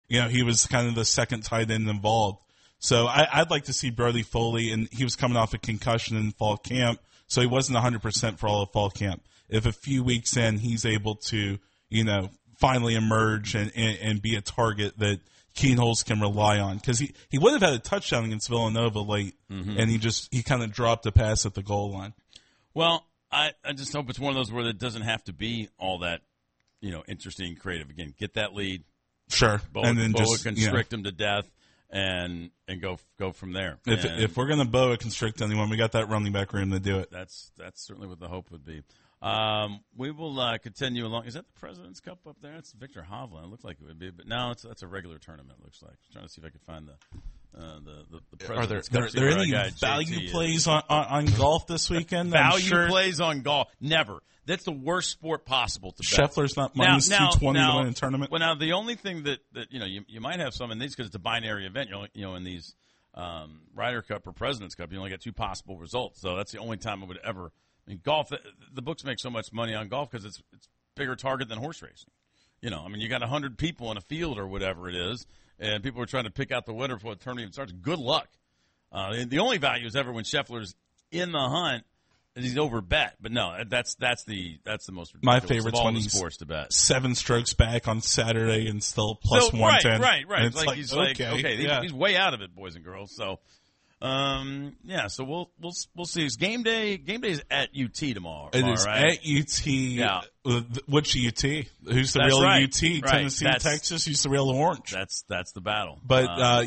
He was kind of the second tight end involved. So I'd like to see Brody Foley, and he was coming off a concussion in fall camp, so he wasn't 100% for all of fall camp. If a few weeks in he's able to, finally emerge and be a target that Keene Holtz can rely on, because he would have had a touchdown against Villanova late, and he kind of dropped a pass at the goal line. Well, I just hope it's one of those where it doesn't have to be all that, interesting and creative. Again, get that lead. Sure. And then boa constrict them to death and go from there. If we're going to boa constrict anyone, we got that running back room to do it. That's certainly what the hope would be. We will continue along. Is that the President's Cup up there? It's Victor Hovland. It looked like it would be, but now that's a regular tournament. It looks like. I'm trying to see if I can find the President's Cup. Are there any value plays on golf this weekend? Plays on golf? Never. That's the worst sport possible to bet. Scheffler's not minus 220 to win a tournament. Well, now the only thing that you might have some in these, because it's a binary event. In these Ryder Cup or President's Cup, you only get two possible results. So that's the only time I would ever. I mean, golf. The books make so much money on golf because it's bigger target than horse racing. You got 100 people in a field or whatever it is, and people are trying to pick out the winner before the tournament even starts. Good luck. The only value is ever when Scheffler's in the hunt. He's over bet, but no, that's the most ridiculous my favorite of all when the he's sports to bet. 7 strokes back on Saturday and still plus 110. Right. And it's he's he's way out of it, boys and girls. So, so we'll see. It's game day. Game day is at UT tomorrow. It is right? at UT. Yeah. Which UT? Who's the That's real right. UT? Right. Tennessee, Texas. Who's the real Orange? That's the battle. But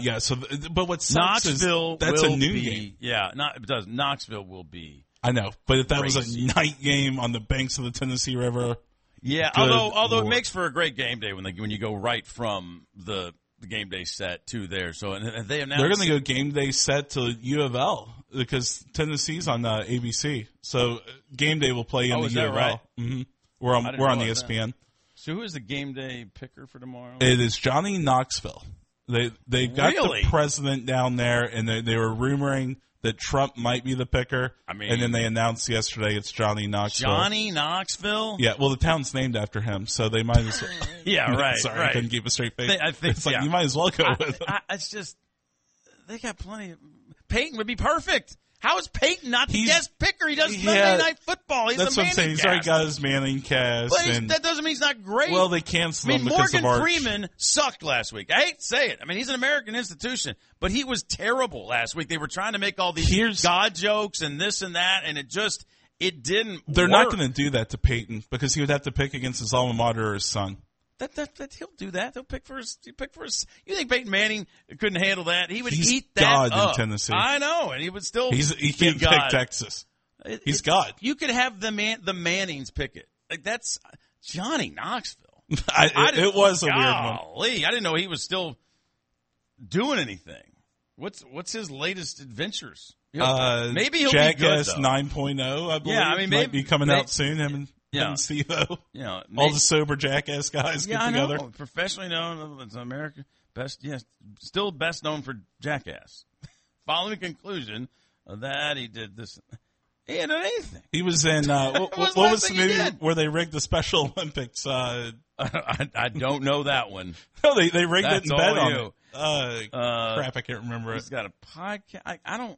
but what sucks Knoxville is that's will a new be, game. Yeah, it does. Knoxville will be. I know, but if that crazy. was a night game on the banks of the Tennessee River, yeah. Although it makes for a great game day when you go right from the game day set to there. So and they announced they're going to go game day set to U of L because Tennessee's on ABC. So game day will play in the U of L. Right? Mm-hmm. We're on ESPN. That. So who is the game day picker for tomorrow? It is Johnny Knoxville. They got the president down there, and they were rumoring that Trump might be the picker. And then they announced yesterday it's Johnny Knoxville. Johnny Knoxville? Yeah, well, the town's named after him, so they might as well. Yeah, right. Sorry, right. I couldn't keep a straight face. I think it's like you might as well go with him. It's just, they got plenty. Peyton would be perfect. How is Peyton not the guest picker? He does Sunday Night Football. He's that's the what I'm saying. He's already got his Manning cast. But that doesn't mean he's not great. Well, they canceled him because Morgan of Arch. Freeman sucked last week. I hate to say it. He's an American institution, but he was terrible last week. They were trying to make all these God jokes and this and that, and it didn't They're work. not going to do that to Peyton because he would have to pick against his alma mater or his son. That he'll do that. He'll pick for his. You think Peyton Manning couldn't handle that? He would eat that God up. In Tennessee. I know, and he would still. He can't pick Texas. He's God. You could have the Mannings pick it. Like that's Johnny Knoxville. It was a weird one. I didn't know he was still doing anything. What's his latest adventures? Maybe he'll Jackass be good, 9.0. I believe. Yeah, might be coming out soon. Him and Steve-O. All the sober Jackass guys get together. I know. Professionally known, it's America best. Yes, still best known for Jackass. Following the conclusion that he did this, he hadn't done anything. He was in what was the movie where they rigged the Special Olympics? I don't know that one. No, they rigged it and bet on it. Crap, I can't remember it. He's got a podcast. I don't.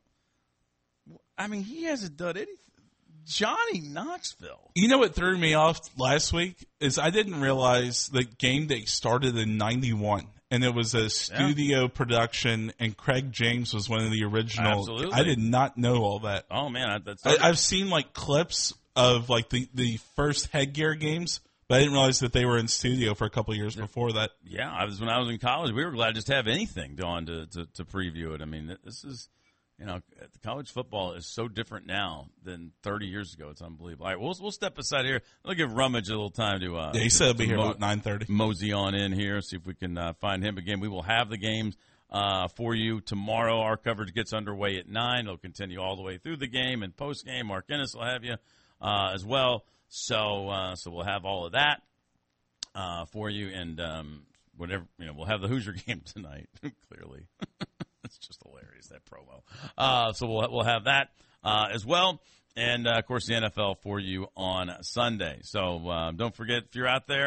He hasn't done anything. Johnny Knoxville. You know what threw me off last week is I didn't realize that Game Day started in 91. And it was a studio production, and Craig James was one of the original. Absolutely. I did not know all that. Oh, man. I've seen, clips of, the first Headgear games, but I didn't realize that they were in studio for a couple of years before that. Yeah, when I was in college, we were glad to just have anything on to preview it. This is... college football is so different now than 30 years ago. It's unbelievable. All right, we'll step aside here. I'll give Rummage a little time to. He said he'll be here about 9:30. Mosey on in here, see if we can find him again. We will have the games for you tomorrow. Our coverage gets underway at 9. It'll continue all the way through the game and post game. Mark Ennis will have you as well. So we'll have all of that for you, and whatever we'll have the Hoosier game tonight. Clearly. It's just hilarious, that promo. So we'll have that as well. And, of course, the NFL for you on Sunday. So don't forget, if you're out there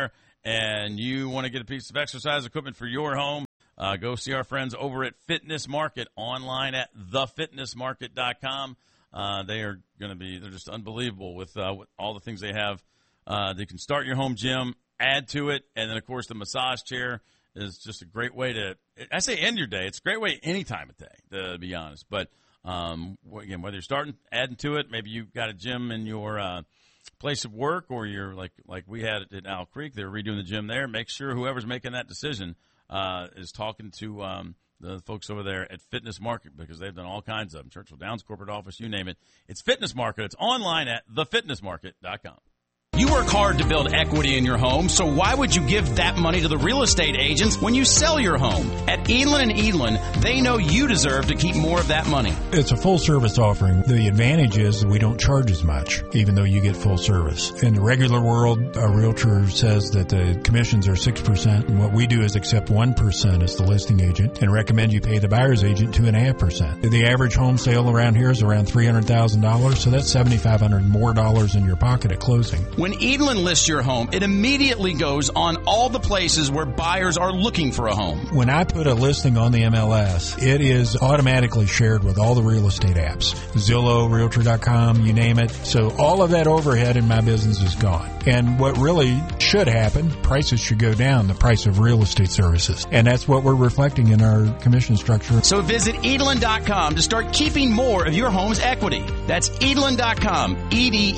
and you want to get a piece of exercise equipment for your home, go see our friends over at Fitness Market, online at thefitnessmarket.com. They're just unbelievable with all the things they have. They can start your home gym, add to it, and then, of course, the massage chair is just a great way to, I say end your day. It's a great way any time of day, to be honest. But, again, whether you're starting, adding to it, maybe you've got a gym in your place of work, or you're like we had at Owl Creek, they're redoing the gym there. Make sure whoever's making that decision is talking to the folks over there at Fitness Market, because they've done all kinds of them. Churchill Downs corporate office, you name it. It's Fitness Market. It's online at thefitnessmarket.com. You work hard to build equity in your home, so why would you give that money to the real estate agents when you sell your home? At Edlin & Edlin, they know you deserve to keep more of that money. It's a full-service offering. The advantage is that we don't charge as much, even though you get full service. In the regular world, a realtor says that the commissions are 6%, and what we do is accept 1% as the listing agent and recommend you pay the buyer's agent 2.5%. The average home sale around here is around $300,000, so that's $7,500 more in your pocket at closing. When Edlin lists your home, it immediately goes on all the places where buyers are looking for a home. When I put a listing on the MLS, it is automatically shared with all the real estate apps. Zillow, Realtor.com, you name it. So all of that overhead in my business is gone. And what really should happen, prices should go down, the price of real estate services. And that's what we're reflecting in our commission structure. So visit Edlin.com to start keeping more of your home's equity. That's Edlin.com,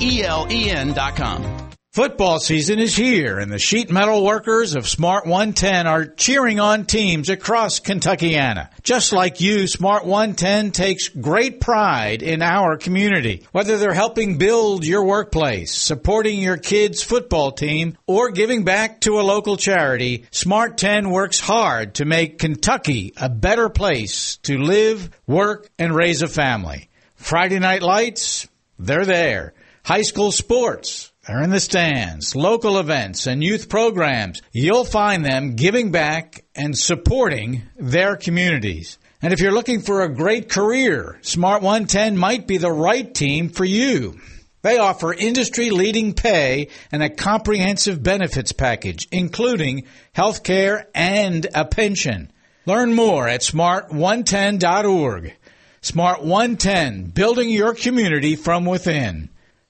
EDELEN.com. Football season is here, and the sheet metal workers of Smart 110 are cheering on teams across Kentuckiana. Just like you, Smart 110 takes great pride in our community. Whether they're helping build your workplace, supporting your kids' football team, or giving back to a local charity, Smart 10 works hard to make Kentucky a better place to live, work, and raise a family. Friday night lights, they're there. High school sports, they're in the stands. Local events and youth programs, you'll find them giving back and supporting their communities. And if you're looking for a great career, Smart 110 might be the right team for you. They offer industry-leading pay and a comprehensive benefits package, including health care and a pension. Learn more at smart110.org. Smart 110, building your community from within.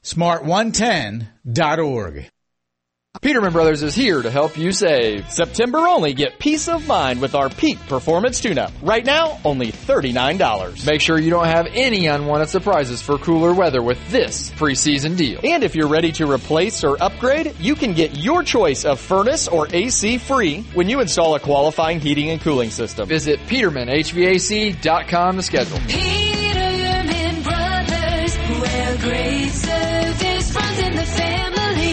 smart110.org. Peterman Brothers is here to help you save. September only, get peace of mind with our Peak Performance Tune-Up. Right now, only $39. Make sure you don't have any unwanted surprises for cooler weather with this preseason deal. And if you're ready to replace or upgrade, you can get your choice of furnace or AC free when you install a qualifying heating and cooling system. Visit PetermanHVAC.com to schedule. Peterman Brothers, where great service runs in the family.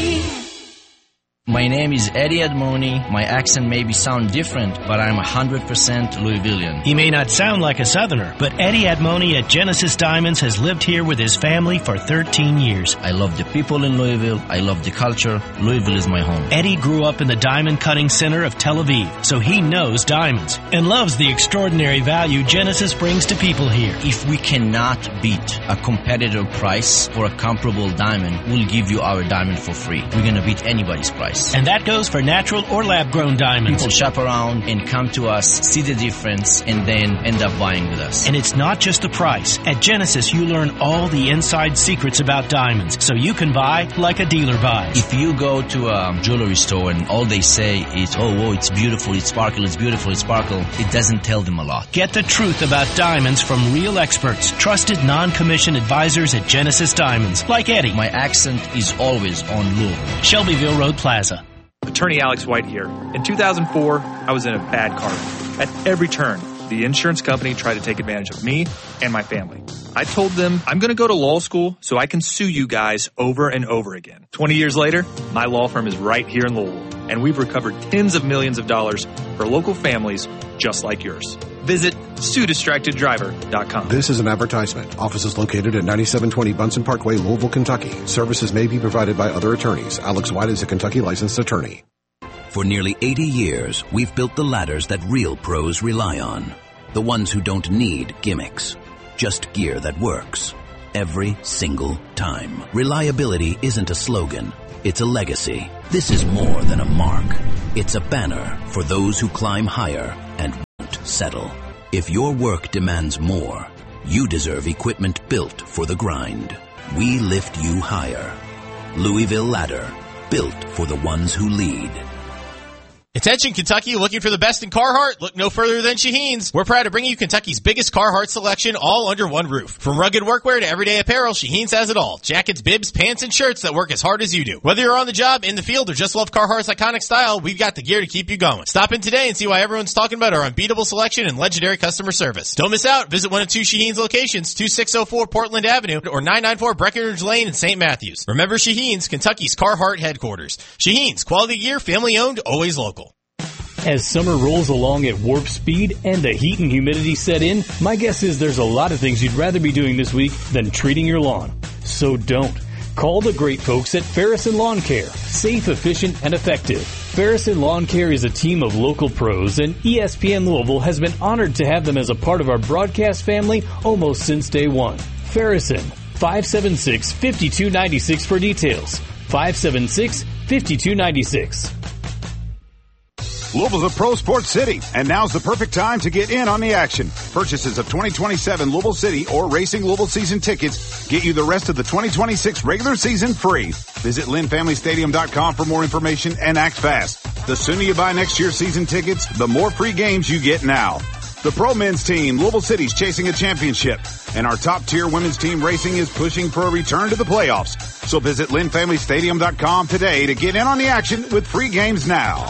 My name is Eddie Admoni. My accent may sound different, but I'm 100% Louisvillian. He may not sound like a Southerner, but Eddie Admoni at Genesis Diamonds has lived here with his family for 13 years. I love the people in Louisville. I love the culture. Louisville is my home. Eddie grew up in the diamond cutting center of Tel Aviv, so he knows diamonds and loves the extraordinary value Genesis brings to people here. If we cannot beat a competitor price for a comparable diamond, we'll give you our diamond for free. We're going to beat anybody's price. And that goes for natural or lab-grown diamonds. People shop around and come to us, see the difference, and then end up buying with us. And it's not just the price. At Genesis, you learn all the inside secrets about diamonds, so you can buy like a dealer buys. If you go to a jewelry store and all they say is, oh, it's beautiful, it's sparkle, it's beautiful, it's sparkle, it doesn't tell them a lot. Get the truth about diamonds from real experts, trusted non-commissioned advisors at Genesis Diamonds, like Eddie. My accent is always on Louisville. Shelbyville Road Plaza. Attorney Alex White here. In 2004, I was in a bad car wreck. At every turn, the insurance company tried to take advantage of me and my family. I told them, I'm going to go to law school so I can sue you guys over and over again. 20 years later, my law firm is right here in Louisville, and we've recovered tens of millions of dollars for local families just like yours. Visit SueDistractedDriver.com. This is an advertisement. Office is located at 9720 Bunsen Parkway, Louisville, Kentucky. Services may be provided by other attorneys. Alex White is a Kentucky licensed attorney. For nearly 80 years, we've built the ladders that real pros rely on. The ones who don't need gimmicks. Just gear that works. Every single time. Reliability isn't a slogan. It's a legacy. This is more than a mark. It's a banner for those who climb higher and won't settle. If your work demands more, you deserve equipment built for the grind. We lift you higher. Louisville Ladder, built for the ones who lead. Attention Kentucky, looking for the best in Carhartt? Look no further than Shaheen's. We're proud to bring you Kentucky's biggest Carhartt selection all under one roof. From rugged workwear to everyday apparel, Shaheen's has it all. Jackets, bibs, pants, and shirts that work as hard as you do. Whether you're on the job, in the field, or just love Carhartt's iconic style, we've got the gear to keep you going. Stop in today and see why everyone's talking about our unbeatable selection and legendary customer service. Don't miss out. Visit one of two Shaheen's locations, 2604 Portland Avenue or 994 Breckenridge Lane in St. Matthews. Remember Shaheen's, Kentucky's Carhartt headquarters. Shaheen's, quality gear, family owned, always local. As summer rolls along at warp speed and the heat and humidity set in, my guess is there's a lot of things you'd rather be doing this week than treating your lawn. So don't. Call the great folks at Ferris & Lawn Care. Safe, efficient, and effective. Ferris & Lawn Care is a team of local pros, and ESPN Louisville has been honored to have them as a part of our broadcast family almost since day one. Ferris & 576-5296 for details. 576-5296. Louisville's a pro sports city, and now's the perfect time to get in on the action. Purchases of 2027 Louisville City or Racing Louisville season tickets get you the rest of the 2026 regular season free. Visit LynnFamilyStadium.com for more information and act fast. The sooner you buy next year's season tickets, the more free games you get now. The pro men's team, Louisville City's chasing a championship, and our top-tier women's team racing is pushing for a return to the playoffs. So visit LynnFamilyStadium.com today to get in on the action with free games now.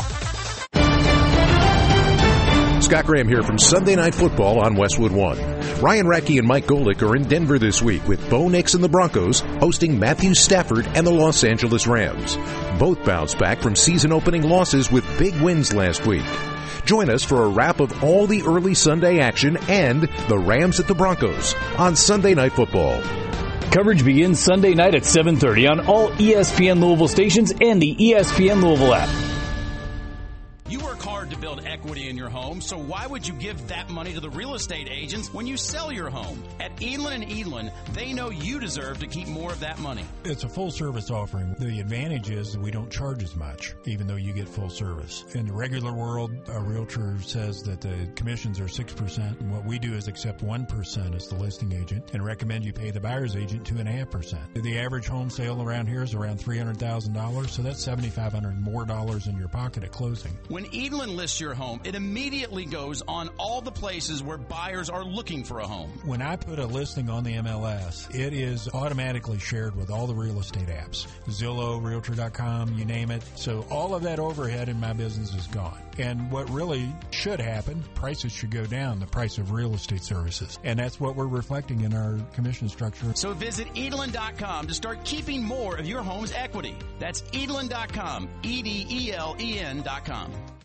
Scott Graham here from Sunday Night Football on Westwood One. Ryan Radke and Mike Golick are in Denver this week with Bo Nix and the Broncos hosting Matthew Stafford and the Los Angeles Rams. Both bounced back from season-opening losses with big wins last week. Join us for a wrap of all the early Sunday action and the Rams at the Broncos on Sunday Night Football. Coverage begins Sunday night at 7:30 on all ESPN Louisville stations and the ESPN Louisville app. You work hard to build equity in your home, so why would you give that money to the real estate agents when you sell your home? At Edlin & Edlin, they know you deserve to keep more of that money. It's a full-service offering. The advantage is that we don't charge as much, even though you get full service. In the regular world, a realtor says that the commissions are 6%, and what we do is accept 1% as the listing agent and recommend you pay the buyer's agent 2.5%. The average home sale around here is around $300,000, so that's $7,500 more dollars in your pocket at closing. When Edlin lists your home, it immediately goes on all the places where buyers are looking for a home. When I put a listing on the MLS, it is automatically shared with all the real estate apps. Zillow, Realtor.com, you name it. So all of that overhead in my business is gone. And what really should happen, prices should go down, the price of real estate services. And that's what we're reflecting in our commission structure. So visit Edlin.com to start keeping more of your home's equity. That's Edlin.com, EDELEN.com.